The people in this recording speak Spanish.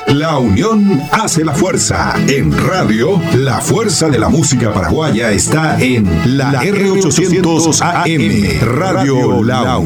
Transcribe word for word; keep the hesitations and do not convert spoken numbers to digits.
La unión hace la fuerza. En radio, la fuerza de la música paraguaya está en la R ochocientos A M, Radio La